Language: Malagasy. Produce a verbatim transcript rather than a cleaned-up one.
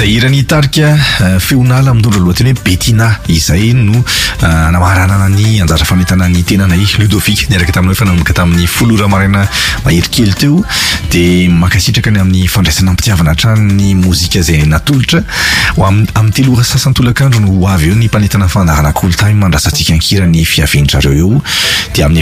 Zay irany tarika feonala amindondra lohateny hoe Bettina izay no namaranana ny anjara fametana ny tenanay Ludovic niaraka taminao efa nanomboka tamin'ny folo ora maraina mahery kely teo dia makasitraka ny amin'ny fandraisana ampitiavana hatrany ny mozika izay natolotra ho amin'ny telo ora sasantolakandro no ho avy eo ny mpanetana fandarana cool time mandrasantsika ankira ny fiaventrareo eo dia amin'ny